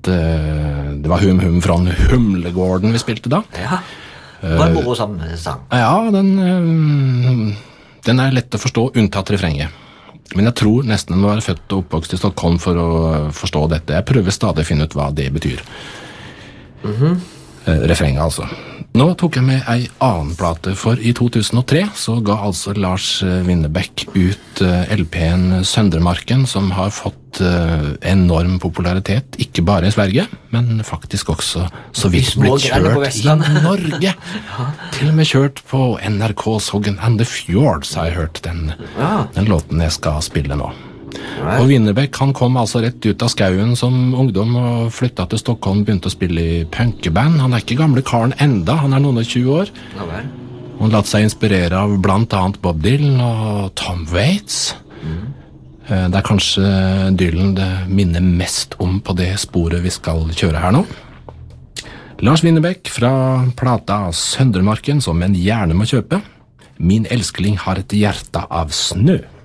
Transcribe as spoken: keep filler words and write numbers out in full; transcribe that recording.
uh, det var Hum Hum fra Humlegården vi spilte da. Ja, det var en morsom sang. Ja, den, uh, den er lett å forstå, unntatt refrenget. Men jeg tror nesten den må være født og oppvokst i Stockholm for å forstå dette. Jeg prøver stadig å finne ut hva det betyr. Mhm. Uh, refrenget altså. Nå tok jeg med ei annen plate, for i to tusen og tre så ga altså Lars Winnerbäck ut L P-en Søndremarken, som har fått enorm popularitet, ikke bare i Sverige, men faktisk også så vidt blitt kjørt i Norge. Til og med kjørt på N R K's Hoggen and the Fjords har jeg hørt den, den låten jeg skal spille nå. Og Winnerbäck, han kom altså rett ut av skauen som ungdom og flyttet til Stockholm, begynte å spille i punkeband. Han er ikke gamle karen enda, han er noen og tjue år. Han latt seg inspirere av blant annet Bob Dylan og Tom Waits. Mm. Det er kanskje Dylan det minner mest om på det sporet vi skal kjøre her nå. Lars Winnerbäck fra plata Søndremarken, som en gjerne må kjøpe. Min elskling har et hjerte av snø.